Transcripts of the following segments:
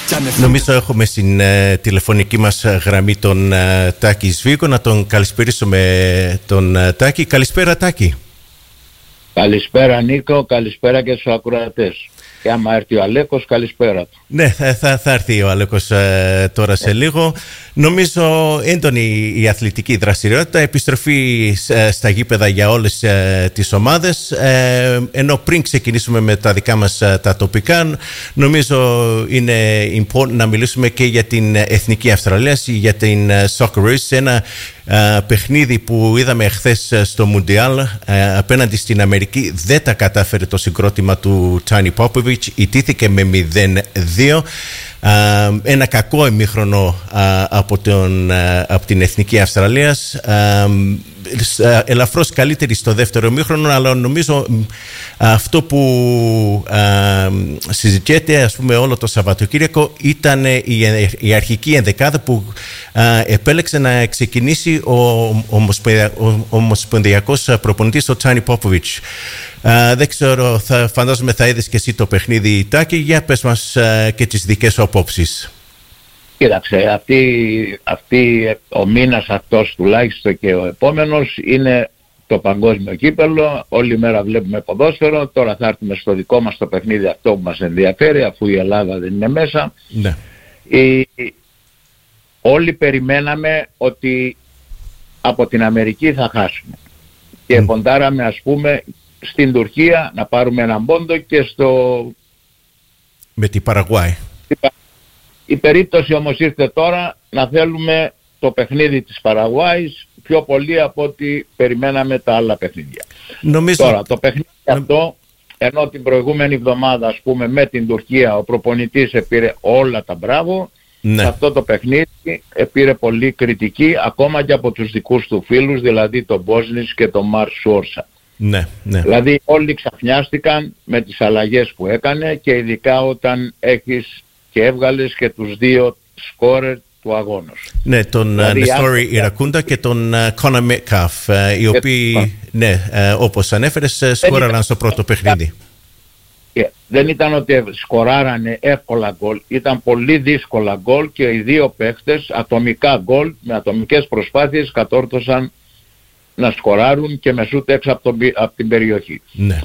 Νομίζω έχουμε στην τηλεφωνική μας γραμμή τον Τάκη Σβίγκο. Να τον καλησπερίσουμε τον Τάκη. Καλησπέρα Τάκη. Καλησπέρα Νίκο, καλησπέρα και στους ακροατές. Και άμα έρθει ο Αλέκος, καλησπέρα του. Ναι, θα έρθει ο Αλέκος τώρα σε λίγο. Νομίζω έντονη η αθλητική δραστηριότητα, επιστροφή στα γήπεδα για όλες τις ομάδες. Ενώ πριν ξεκινήσουμε με τα δικά μας τα τοπικά, νομίζω είναι important να μιλήσουμε και για την Εθνική Αυστραλία, για την Socceroos, ένα παιχνίδι που είδαμε χθες στο Μουντιάλ απέναντι στην Αμερική. Δεν τα κατάφερε το συγκρότημα του Tiny Popovich, ιτήθηκε με 0-2. Ένα κακό ημίχρονο από την Εθνική Αυστραλίας, ελαφρώς καλύτερη στο δεύτερο ημίχρονο, αλλά νομίζω αυτό που συζητιέται, ας πούμε, όλο το Σαββατοκύριακο ήταν η αρχική ενδεκάδα που επέλεξε να ξεκινήσει ο ομοσπονδιακός προπονητής, ο Tiny Popovich. Δεν ξέρω, φαντάζομαι θα είδες και εσύ το παιχνίδι, Τάκη. Για πες μας και τις δικές σου απόψεις. Κοίταξε, ο μήνας αυτός τουλάχιστον και ο επόμενος είναι το παγκόσμιο κύπελλο. Όλη μέρα βλέπουμε ποδόσφαιρο. Τώρα θα έρθουμε στο δικό μας το παιχνίδι αυτό που μας ενδιαφέρει, αφού η Ελλάδα δεν είναι μέσα. Ναι. Όλοι περιμέναμε ότι από την Αμερική θα χάσουμε. Και ποντάραμε, ας πούμε, στην Τουρκία να πάρουμε έναν πόντο και με την Παραγουάη. Η περίπτωση όμως ήρθε τώρα να θέλουμε το παιχνίδι της Παραγουάης πιο πολύ από ό,τι περιμέναμε τα άλλα παιχνίδια. Τώρα το παιχνίδι αυτό, ενώ την προηγούμενη εβδομάδα, ας πούμε, με την Τουρκία ο προπονητής επήρε όλα τα μπράβο, σε αυτό το παιχνίδι επήρε πολύ κριτική ακόμα και από τους δικούς του φίλους, δηλαδή τον Μπόσνης και τον Μαρ Σόρσα. Ναι. Δηλαδή όλοι ξαφνιάστηκαν με τις αλλαγές που έκανε, και ειδικά όταν έχεις και έβγαλες και τους δύο σκόρερ του αγώνος. Ναι, τον Νεστόρι Ιρακούντα και τον Κόνα Μετκάλφ, οι οποίοι, όπως ανέφερες, σκόραραν στο πρώτο παιχνίδι. Δεν ήταν ότι σκοράρανε εύκολα γκολ, ήταν πολύ δύσκολα γκολ, και οι δύο παίχτες ατομικά γκολ, με ατομικές προσπάθειες κατόρθωσαν να σκοράρουν και με σούτ έξω από την περιοχή. Ναι.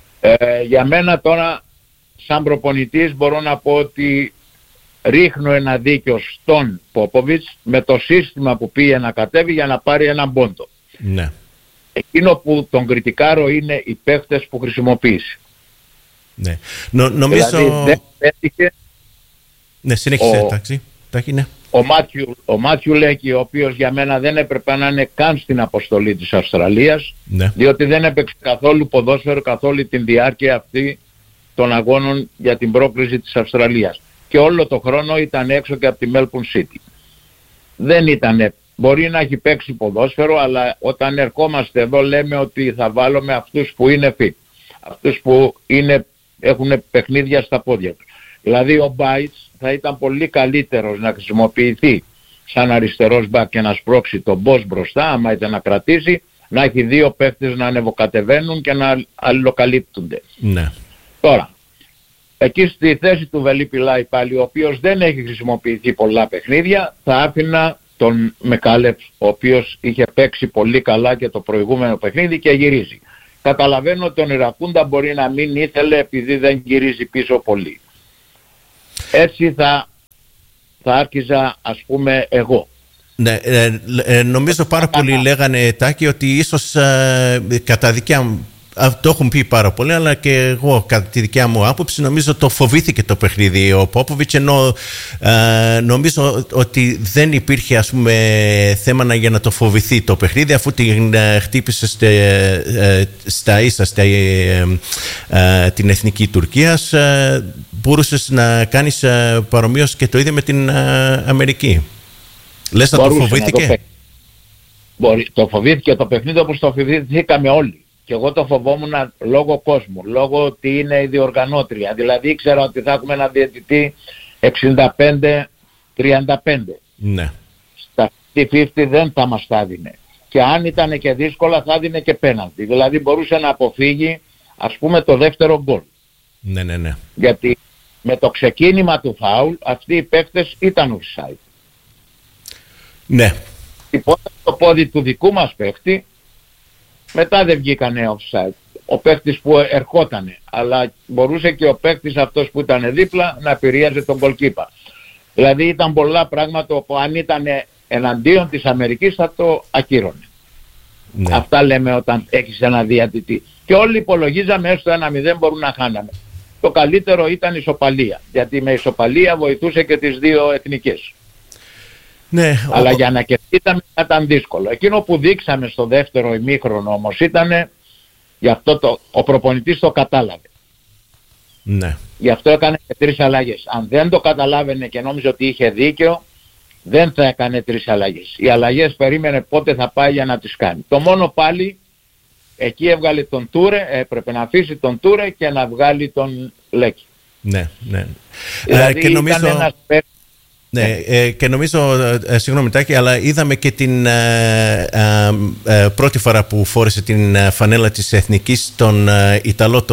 Για μένα τώρα, σαν προπονητής, μπορώ να πω ότι ρίχνω ένα δίκιο στον Πόποβιτς με το σύστημα που πήγε να κατέβει για να πάρει έναν πόντο. Ναι. Εκείνο που τον κριτικάρω είναι οι παίχτες που χρησιμοποίησε. Ναι. Νομίζω... Δηλαδή δεν έτυχε. Ναι, συνέχισε, Τάκη, ναι. Ο Μάθιου Λέκη, ο οποίος για μένα δεν έπρεπε να είναι καν στην αποστολή της Αυστραλίας, διότι δεν έπαιξε καθόλου ποδόσφαιρο καθ' όλη την διάρκεια αυτή των αγώνων για την πρόκριση της Αυστραλίας. Και όλο το χρόνο ήταν έξω και από τη Melbourne City. Δεν ήταν, μπορεί να έχει παίξει ποδόσφαιρο, αλλά όταν ερχόμαστε εδώ λέμε ότι θα βάλουμε αυτούς που είναι fit, αυτούς που έχουν παιχνίδια στα πόδια τους. Δηλαδή ο Μπάιτς θα ήταν πολύ καλύτερος να χρησιμοποιηθεί σαν αριστερός μπακ και να σπρώξει τον Μπος μπροστά, άμα ήταν να κρατήσει, να έχει δύο παίκτες να ανεβοκατεβαίνουν και να αλληλοκαλύπτονται. Ναι. Τώρα, εκεί στη θέση του Βελί Πιλάι πάλι, ο οποίος δεν έχει χρησιμοποιηθεί πολλά παιχνίδια, θα άφηνα τον Μεκάλεφ, ο οποίος είχε παίξει πολύ καλά και το προηγούμενο παιχνίδι και γυρίζει. Καταλαβαίνω ότι τον Ιρακούντα μπορεί να μην ήθελε επειδή δεν γυρίζει πίσω πολύ. Έτσι θα άρχιζα, ας πούμε, εγώ. Ναι, νομίζω πάρα πολλοί λέγανε, Τάκη, ότι ίσως κατά δικιά μου, το έχουν πει πάρα πολύ, αλλά και εγώ κατά τη δικιά μου άποψη νομίζω το φοβήθηκε το παιχνίδι ο Πόποβιτς, ενώ νομίζω ότι δεν υπήρχε, ας πούμε, θέμα για να το φοβηθεί το παιχνίδι, αφού την χτύπησε στα ίσα την εθνική Τουρκίας. Μπορούσες να κάνεις παρομοίως και το ίδιο με την Αμερική. Λες να το φοβήθηκε? Το φοβήθηκε το παιχνίδι όπως το φοβηθήκαμε όλοι. Και εγώ το φοβόμουν λόγω κόσμου, λόγω ότι είναι η διοργανώτρια. Δηλαδή ήξερα ότι θα έχουμε ένα διαιτητή 65-35. Ναι. Στα 50 δεν θα μας τα δίνε. Και αν ήταν και δύσκολα θα δίνε και πέναλτι. Δηλαδή μπορούσε να αποφύγει, ας πούμε, το δεύτερο γκολ. Ναι. Γιατί με το ξεκίνημα του φάουλ αυτοί οι παίκτες ήταν offside. Ναι. Υπόταν το πόδι του δικού μας παίκτη, μετά δεν βγήκανε offside. Ο παίκτης που ερχότανε, αλλά μπορούσε και ο παίκτης αυτός που ήταν δίπλα να επηρεάζει τον goalkeeper. Δηλαδή ήταν πολλά πράγματα που αν ήταν εναντίον της Αμερικής θα το ακύρωνε. Ναι. Αυτά λέμε όταν έχεις ένα διαιτητή. Και όλοι υπολογίζαμε έστω 1-0 μπορούν να χάναμε. Το καλύτερο ήταν ισοπαλία, γιατί με ισοπαλία βοηθούσε και τις δύο εθνικές. Ναι, αλλά για να κερδίσαμε ήταν δύσκολο. Εκείνο που δείξαμε στο δεύτερο ημίχρονο όμως ήταν, γι' αυτό ο προπονητής το κατάλαβε. Ναι. Γι' αυτό έκανε και 3 αλλαγές. Αν δεν το καταλάβαινε και νόμιζε ότι είχε δίκαιο, δεν θα έκανε 3 αλλαγές. Οι αλλαγές περίμενε πότε θα πάει για να τις κάνει. Το μόνο πάλι, εκεί έβγαλε τον Τούρε, έπρεπε να αφήσει τον Τούρε και να βγάλει τον Λέκη. Ναι, ναι. Δηλαδή και νομίζω... ήταν ένας ναι, και νομίζω, συγγνώμη Τάκη, αλλά είδαμε και την πρώτη φορά που φόρεσε την φανέλα της Εθνικής τον Ιταλό,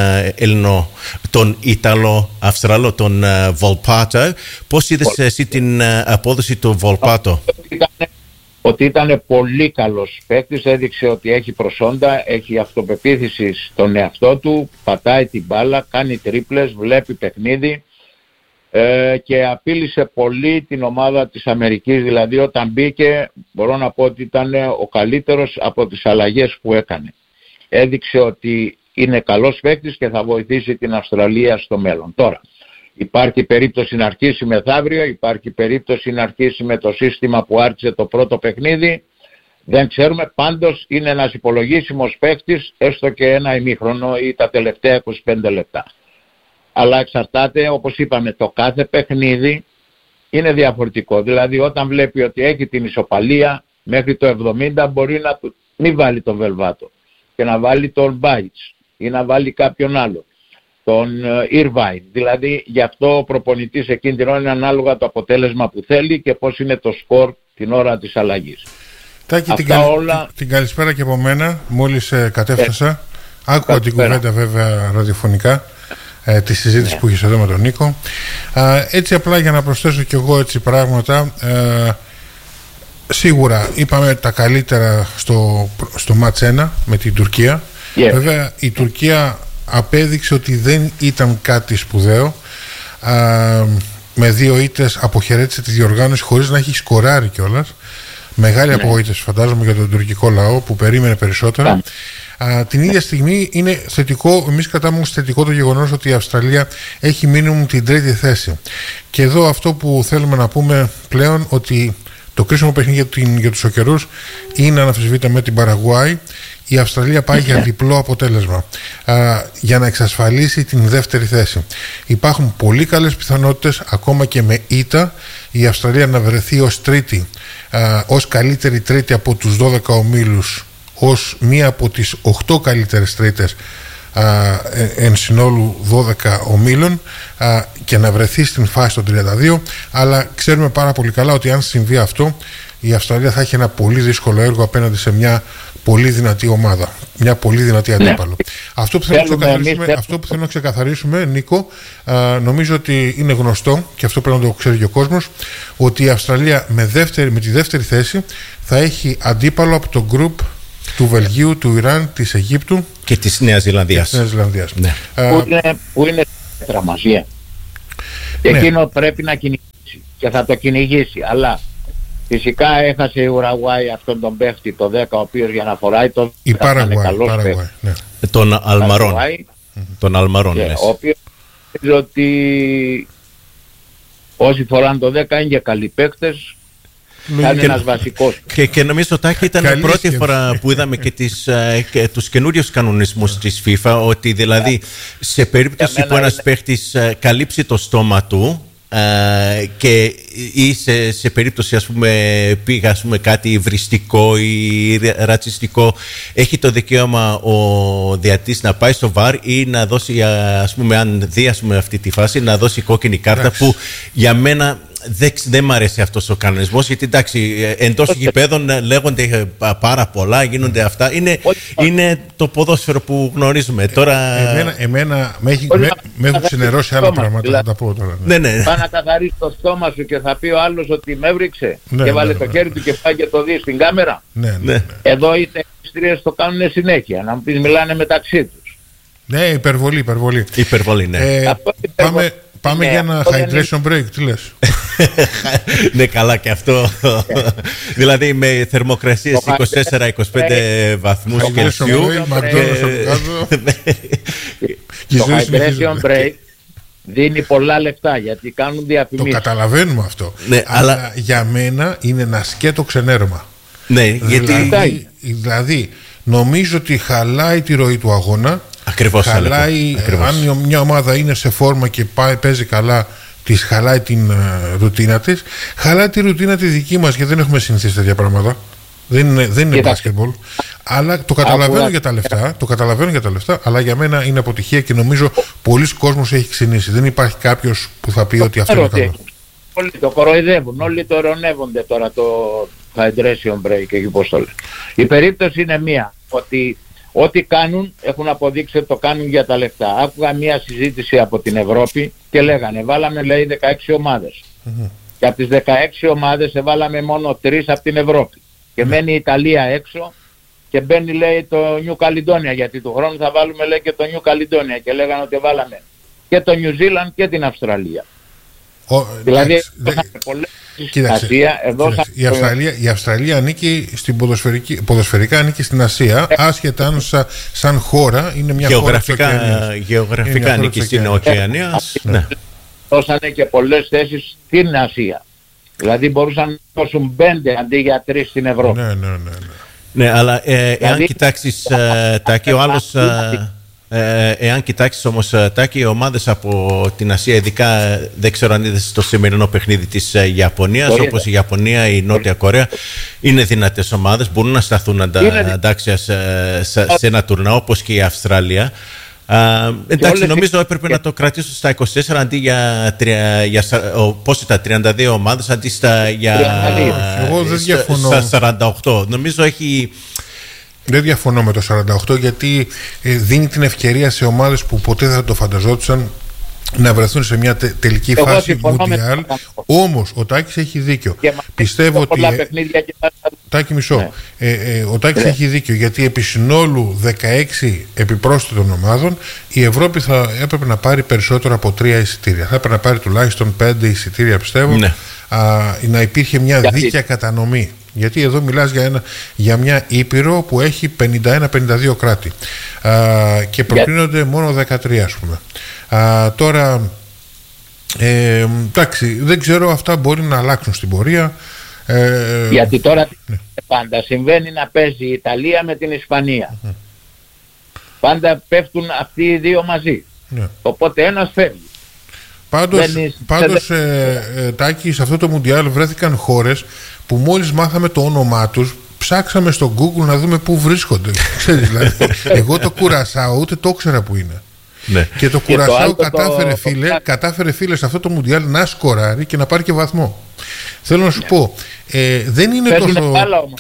τον Ιταλο-Αυστραλό, τον Βολπάτο. Πώς είδες εσύ την απόδοση του Βολπάτο? Ότι ήταν πολύ καλός παίκτης, έδειξε ότι έχει προσόντα, έχει αυτοπεποίθηση στον εαυτό του, πατάει την μπάλα, κάνει τρίπλες, βλέπει παιχνίδι. Και απείλησε πολύ την ομάδα της Αμερικής, δηλαδή όταν μπήκε μπορώ να πω ότι ήταν ο καλύτερος από τις αλλαγές που έκανε. Έδειξε ότι είναι καλός παίκτης και θα βοηθήσει την Αυστραλία στο μέλλον. Τώρα υπάρχει περίπτωση να αρχίσει μεθαύριο, υπάρχει περίπτωση να αρχίσει με το σύστημα που άρχισε το πρώτο παιχνίδι, δεν ξέρουμε. Πάντως είναι ένας υπολογίσιμος παίκτης, έστω και ένα ημίχρονο ή τα τελευταία 25 λεπτά. Αλλά εξαρτάται, όπως είπαμε, το κάθε παιχνίδι είναι διαφορετικό. Δηλαδή όταν βλέπει ότι έχει την ισοπαλία μέχρι το 70 μπορεί να μην βάλει τον Βελβάτο και να βάλει τον Μπάιτς ή να βάλει κάποιον άλλο, τον Ιρβάιν. Δηλαδή γι' αυτό ο προπονητής εκείνη την ώρα είναι ανάλογα το αποτέλεσμα που θέλει και πώς είναι το σκορ την ώρα της αλλαγής. Τάκη, την καλησπέρα και από μένα. Μόλις κατέφτασα, άκουγα την κουβέντα βέβαια ραδιοφωνικά, τη συζήτηση που είχες εδώ με τον Νίκο. Έτσι απλά για να προσθέσω κι εγώ έτσι πράγματα, σίγουρα είπαμε τα καλύτερα στο μάτς 1 με την Τουρκία. Βέβαια η Τουρκία απέδειξε ότι δεν ήταν κάτι σπουδαίο. Με 2 ήττες αποχαιρέτησε τη διοργάνωση χωρίς να έχει σκοράρει κιόλας. Μεγάλη απογοήτευση φαντάζομαι για τον τουρκικό λαό που περίμενε περισσότερα. Την ίδια στιγμή είναι θετικό, εμείς κρατάμε ως θετικό το γεγονός ότι η Αυστραλία έχει μίνιμουμ την 3η θέση. Και εδώ αυτό που θέλουμε να πούμε πλέον, ότι το κρίσιμο παιχνίδι για τους οκερούς είναι αναμφισβήτητα με την Παραγουάη. Η Αυστραλία πάει για διπλό αποτέλεσμα για να εξασφαλίσει την 2η θέση. Υπάρχουν πολύ καλές πιθανότητες ακόμα και με ήττα η Αυστραλία να βρεθεί ως τρίτη, ως καλύτερη τρίτη από τους 12 ομίλους, ως μία από τις 8 καλύτερες τρίτες εν συνόλου 12 ομίλων, και να βρεθεί στην φάση των 32. Αλλά ξέρουμε πάρα πολύ καλά ότι αν συμβεί αυτό, η Αυστραλία θα έχει ένα πολύ δύσκολο έργο απέναντι σε μια πολύ δυνατή ομάδα, μια πολύ δυνατή αντίπαλο. Αυτό που θέλω να ξεκαθαρίσουμε, Νίκο, νομίζω ότι είναι γνωστό και αυτό πρέπει να το ξέρει και ο κόσμος, ότι η Αυστραλία με τη δεύτερη θέση θα έχει αντίπαλο από το γκρουπ του Βελγίου, του Ιράν, της Αιγύπτου και της Νέας Ζηλανδίας. Ναι. Που είναι τραμαζία. Και εκείνο πρέπει να κυνηγήσει και θα το κυνηγήσει. Αλλά φυσικά έχασε η Ουρουγουάη αυτόν τον παίχτη το 10, ο οποίος για να φοράει τον Παραγουάη, ναι. Τον Αλμαρών. Τον Αλμαρών, ναι, ο οποίος νομίζω ότι όσοι φοράνε το 10 είναι και καλοί παίκτες. Είναι ένας βασικός. Και νομίζω Τάκη ήταν η πρώτη φορά που είδαμε και τους καινούριους κανονισμούς της FIFA, ότι δηλαδή σε περίπτωση που ένας παίχτης καλύψει το στόμα του ή σε περίπτωση πήγα κάτι υβριστικό ή ρατσιστικό, έχει το δικαίωμα ο διαιτητής να πάει στο VAR ή να δώσει, αν δει αυτή τη φάση, να δώσει κόκκινη κάρτα, που για μένα δεν μ' αρέσει αυτός ο κανονισμός, γιατί εντάξει, εντός γηπέδων λέγονται πάρα πολλά, γίνονται αυτά. Είναι το ποδόσφαιρο που γνωρίζουμε. Τώρα... Εμένα με έχουν ξενερώσει άλλα πράγματα, να τα πω τώρα. Ναι. Πάει να καθαρίσει το στόμα σου και θα πει ο άλλος ότι με έβριξε και βάλε το χέρι του και πάει και το δει στην κάμερα. Ναι. Εδώ οι τεχνιστρίες το κάνουν συνέχεια, να μου πεις μιλάνε μεταξύ τους. Ναι, υπερβολή. Ναι. Πάμε για ένα hydration break, τι λες? Ναι, καλά και αυτό. Δηλαδή με θερμοκρασίες 24-25 βαθμούς Κελσίου. Το hydration break δίνει πολλά λεφτά γιατί κάνουν διαφημίσεις. Το καταλαβαίνουμε αυτό. Ναι, αλλά για μένα είναι ένα σκέτο ξενέρωμα. Ναι, γιατί... Δηλαδή νομίζω ότι χαλάει τη ροή του αγώνα. Ακριβώς. Χαλάει, αν μια ομάδα είναι σε φόρμα και παίζει καλά, της χαλάει την ρουτίνα της. Χαλάει τη ρουτίνα τη δική μας, γιατί δεν έχουμε συνηθίσει τέτοια πράγματα. Δεν είναι μπάσκετμπολ. Αλλά το καταλαβαίνω για τα λεφτά. Αλλά για μένα είναι αποτυχία και νομίζω πολλοί κόσμος έχει ξυνήσει. Δεν υπάρχει κάποιος που θα πει ότι αυτό είναι καλό. Όλοι το κοροϊδεύουν, όλοι το ειρωνεύονται τώρα το hydration break και πώς το λένε. Η περίπτωση είναι μία, ότι ό,τι κάνουν έχουν αποδείξει ότι το κάνουν για τα λεφτά. Άκουγα μία συζήτηση από την Ευρώπη και λέγανε βάλαμε λέει 16 ομάδες. Και από τις 16 ομάδες εβάλαμε μόνο 3 από την Ευρώπη. Και μένει η Ιταλία έξω και μπαίνει λέει το New Caledonia, γιατί του χρόνου θα βάλουμε λέει και το New Caledonia, και λέγανε ότι βάλαμε και το New Zealand και την Αυστραλία. Δηλαδή η Αυστραλία ανήκει στην ποδοσφαιρικά ανήκει στην Ασία, άσχετα αν σαν χώρα είναι μια χώρα της Οκεανίας. Γεωγραφικά ανήκει στην Οκεανία. Δώσανε και πολλές θέσεις στην Ασία. Δηλαδή μπορούσαν να δώσουν 5 αντί για 3 στην Ευρώπη. Ναι, αλλά εάν κοιτάξεις Τάκη, ο άλλος... εάν κοιτάξεις όμως Τάκη, οι ομάδες από την Ασία, ειδικά δεν ξέρω αν είδες το σημερινό παιχνίδι της Ιαπωνίας, όπως η Ιαπωνία, η Νότια Κορέα, είναι δυνατές ομάδες, μπορούν να σταθούν αντάξια σε ένα τουρνά, όπως και η Αυστραλία. Εντάξει, νομίζω έπρεπε να το κρατήσω στα 24 αντί για πώς ήταν, 32 ομάδες αντί εγώ δεν διαφωνώ. Στα 48. Νομίζω έχει... Δεν διαφωνώ με το 48, γιατί δίνει την ευκαιρία σε ομάδες που ποτέ δεν θα το φανταζόντουσαν να βρεθούν σε μια τελική φάση Μουντιάλ. Όμως ο Τάκης έχει δίκιο. Πιστεύω ότι Τάκη μισό. Ο Τάκης έχει δίκιο, γιατί επί συνόλου 16 επιπρόσθετων ομάδων η Ευρώπη θα έπρεπε να πάρει περισσότερο από 3 εισιτήρια. Θα έπρεπε να πάρει τουλάχιστον 5 εισιτήρια, πιστεύω. Να υπήρχε μια δίκαια κατανομή. Γιατί εδώ μιλάς για μια ήπειρο που έχει 51-52 κράτη και προκρίνονται μόνο 13, ας πούμε. Τώρα εντάξει, δεν ξέρω, αυτά μπορεί να αλλάξουν στην πορεία. Γιατί τώρα πάντα συμβαίνει να παίζει η Ιταλία με την Ισπανία. Πάντα πέφτουν αυτοί οι δύο μαζί. Οπότε ένας φεύγει. Πάντως Τάκη, σε αυτό το Μουντιάλ βρέθηκαν χώρες που μόλις μάθαμε το όνομά τους, ψάξαμε στο Google να δούμε πού βρίσκονται. Ξέρεις, δηλαδή, εγώ το Κουρασάο ούτε το ήξερα που είναι. Ναι. Και το Κουρασάο κατάφερε φίλε σε αυτό το Μουντιάλ να σκοράρει και να πάρει και βαθμό. Θέλω να σου πω, δεν είναι τόσο...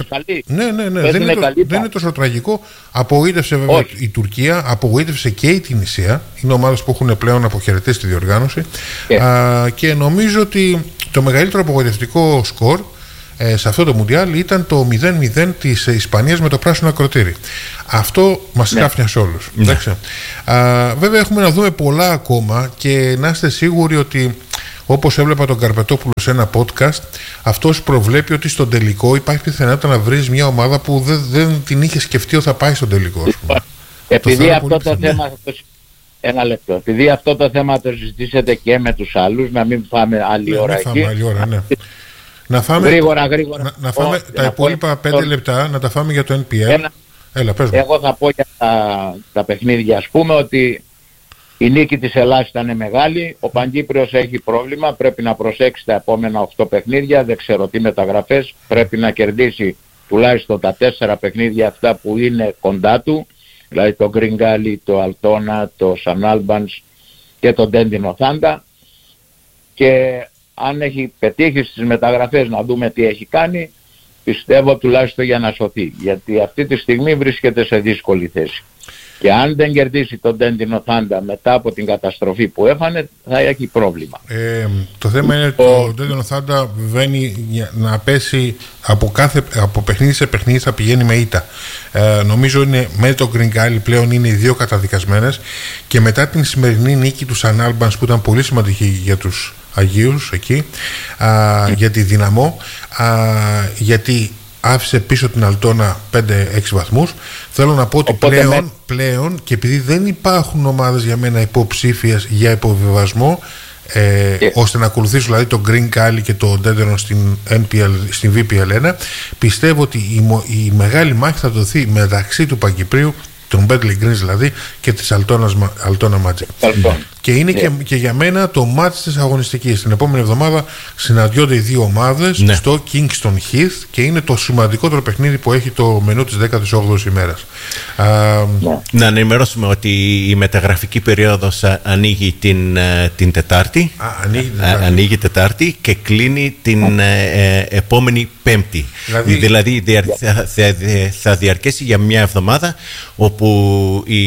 δεν είναι τόσο τραγικό. Απογοήτευσε βέβαια η Τουρκία, απογοήτευσε και η Τινησία. Είναι ομάδες που έχουν πλέον αποχαιρετήσει τη διοργάνωση. Και νομίζω ότι το μεγαλύτερο απογοητευτικό σκορ σε αυτό το Μουντιάλ ήταν το 0-0 της Ισπανίας με το πράσινο ακροτήρι. Αυτό μας κάφνιασε όλους. Βέβαια έχουμε να δούμε πολλά ακόμα και να είστε σίγουροι ότι, όπως έβλεπα τον Καρπετόπουλο σε ένα podcast, αυτός προβλέπει ότι στον τελικό υπάρχει πιθανότητα να βρεις μια ομάδα που δεν την είχε σκεφτεί ότι θα πάει στον τελικό. Επειδή αυτό το θέμα... Ένα λεπτό. Επειδή αυτό το θέμα το συζητήσετε και με τους άλλους, να μην φάμε άλλη ώρα εκεί. Να φάμε, γρήγορα. Να φάμε τα υπόλοιπα 5 λεπτά, να τα φάμε για το NPL. Εγώ θα πω για τα παιχνίδια, ας πούμε, ότι η νίκη της Ελλάδας ήταν μεγάλη. Ο Παγκύπριος έχει πρόβλημα, πρέπει να προσέξει τα επόμενα 8 παιχνίδια. Δεν ξέρω τι μεταγραφές, πρέπει να κερδίσει τουλάχιστον τα 4 παιχνίδια αυτά που είναι κοντά του, δηλαδή το Γκριγκάλι, το Αλτόνα, το Σαν Άλμπανς και το Ντέντινο Θάντα. Και αν έχει πετύχει στις μεταγραφές, να δούμε τι έχει κάνει, πιστεύω τουλάχιστον για να σωθεί, γιατί αυτή τη στιγμή βρίσκεται σε δύσκολη θέση. Και αν δεν κερδίσει τον Τέντινο Θάντα μετά από την καταστροφή που έφανε, θα έχει πρόβλημα. Το θέμα είναι ότι το Τέντινο Θάντα βαίνει να πέσει από παιχνίδι σε παιχνίδι, θα πηγαίνει με ήττα. Νομίζω είναι με το Γκριγκάλι πλέον είναι οι δύο καταδικασμένες, και μετά την σημερινή νίκη του Σαν Άλμπανς που ήταν πολύ σημαντική για τους Αγίους εκεί, για τη Δυναμό, γιατί άφησε πίσω την Αλτώνα 5-6 βαθμούς. Θέλω να πω ότι πλέον, και επειδή δεν υπάρχουν ομάδες για μένα υποψήφιες για υποβιβασμό, ώστε να ακολουθήσουν δηλαδή το Green Cali και το Ντέντερον στην VPL1, πιστεύω ότι η μεγάλη μάχη θα δοθεί μεταξύ του Παγκυπρίου, τον Bentley Greens δηλαδή, και της Altona Magic. Και είναι και για μένα το μάτς της αγωνιστικής. Την επόμενη εβδομάδα συναντιόνται οι δύο ομάδες στο Kingston Heath, και είναι το σημαντικότερο παιχνίδι που έχει το μενού της 18ης ημέρας. Να ενημερώσουμε ότι η μεταγραφική περίοδος ανοίγει την Τετάρτη. Ανοίγει Τετάρτη και κλείνει την επόμενη Πέμπτη. Δηλαδή θα διαρκέσει για μια εβδομάδα, όπου οι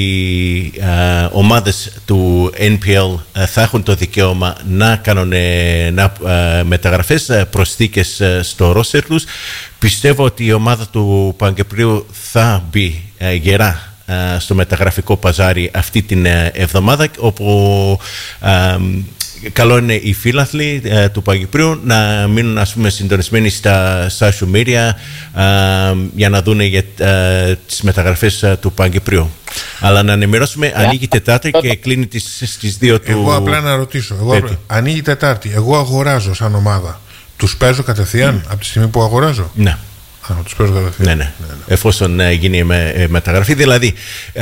ομάδες του NPL θα έχουν το δικαίωμα να κάνουν μεταγραφές, προσθήκες στο ρόστερ τους. Πιστεύω ότι η ομάδα του Παγκυπρίου θα μπει γερά στο μεταγραφικό παζάρι αυτή την εβδομάδα, όπου καλό είναι οι φίλαθλοι του Παγκυπρίου να μείνουν, ας πούμε, συντονισμένοι στα social media για να δουν για τις μεταγραφές του Παγκυπρίου. Αλλά να ενημερώσουμε, ανοίγει Τετάρτη και κλείνει στις 2 του... Εγώ απλά να ρωτήσω, ανοίγει Τετάρτη, εγώ αγοράζω σαν ομάδα, τους παίζω κατευθείαν από τη στιγμή που αγοράζω? Ναι. Τους παίζω κατευθείαν. Ναι. Εφόσον γίνει μεταγραφή, δηλαδή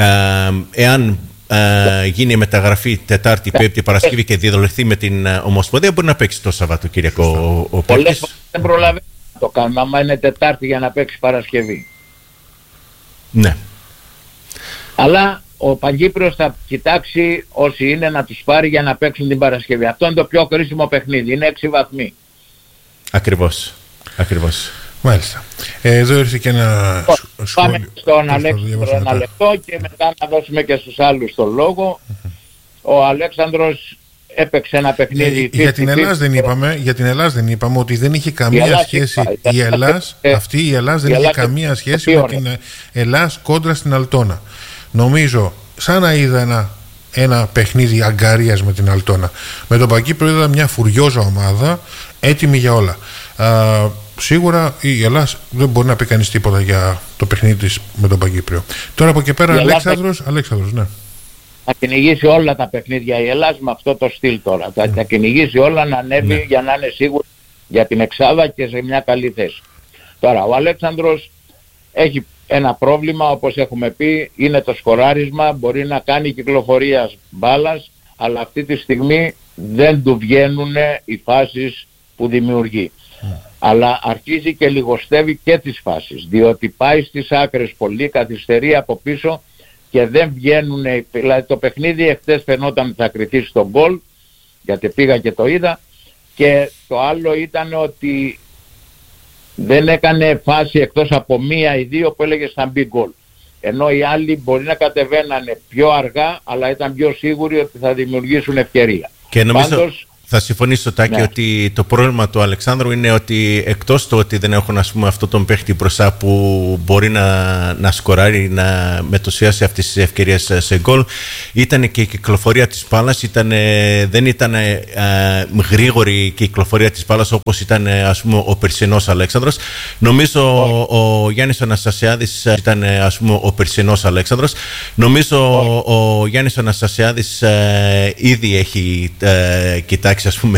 εάν γίνει η μεταγραφή Τετάρτη, Πέμπτη, Παρασκευή και διαδηλωθεί με την Ομοσπονδία, μπορεί να παίξει το Σαββατοκύριακο ο παίκτης. Πολλές δεν προλαβαίνει να το κάνουν, άμα είναι Τετάρτη για να παίξει Παρασκευή. Ναι. Αλλά ο Παγκύπριος θα κοιτάξει όσοι είναι να τους πάρει για να παίξουν την Παρασκευή. Αυτό είναι το πιο κρίσιμο παιχνίδι, είναι 6 βαθμοί. Ακριβώς. Μάλιστα. Εδώ ήρθε και ένα σχόλιο. Πάμε στον Αλέξανδρο ένα λεπτό και μετά να δώσουμε και στους άλλους τον λόγο. Ο Αλέξανδρος έπαιξε ένα παιχνίδι. Για την Ελλάς δεν είπαμε ότι δεν είχε καμία σχέση η Ελλάς. Αυτή η Ελλάς δεν είχε καμία σχέση με την Ελλάς κόντρα στην Αλτώνα. Νομίζω σαν να είδα ένα παιχνίδι αγκαρίας με την Αλτώνα. Με τον Παγκύπριο είδα μια φουριόζα ομάδα έτοιμη για όλα. Σίγουρα η Ελλάς δεν μπορεί να πει κανείς τίποτα για το παιχνίδι της με τον Παγκύπριο. Τώρα από εκεί πέρα Αλέξανδρος, ναι. Θα κυνηγήσει όλα τα παιχνίδια η Ελλάς με αυτό το στυλ τώρα. Θα κυνηγήσει όλα να ανέβει για να είναι σίγουρο για την εξάδα και σε μια καλή θέση. Τώρα ο Αλέξανδρος έχει ένα πρόβλημα, όπως έχουμε πει, είναι το σκοράρισμα. Μπορεί να κάνει κυκλοφορία μπάλας, αλλά αυτή τη στιγμή δεν του βγαίνουν οι φάσεις που δημιουργεί. Αλλά αρχίζει και λιγοστεύει και τις φάσεις, διότι πάει στις άκρες πολύ, καθυστερεί από πίσω και δεν βγαίνουν. Δηλαδή το παιχνίδι εχθές φαινόταν ότι θα κριθεί στον γκολ, γιατί πήγα και το είδα, και το άλλο ήταν ότι δεν έκανε φάση εκτός από μία ή δύο που έλεγε θα μπει γκολ. Ενώ οι άλλοι μπορεί να κατεβαίνανε πιο αργά, αλλά ήταν πιο σίγουροι ότι θα δημιουργήσουν ευκαιρία. Και νομίζω θα συμφωνήσω, Τάκη, ότι το πρόβλημα του Αλεξάνδρου είναι ότι εκτός του ότι δεν έχουν, ας πούμε, αυτό τον παίχτη μπροστά που μπορεί να σκοράρει, να μετουσιάσει αυτές τις ευκαιρίες σε γκολ, ήταν και η κυκλοφορία της μπάλας, δεν ήταν γρήγορη η κυκλοφορία της μπάλας όπως ήταν, ας πούμε, ο περσινός Αλέξανδρος. Νομίζω ο Γιάννης Αναστασιάδης ήταν, ας πούμε, ο περσινός Αλέξανδρος. Νομίζω ο Γιάννης Αναστασιάδης ήδη έχει κοιτάξει, ας πούμε,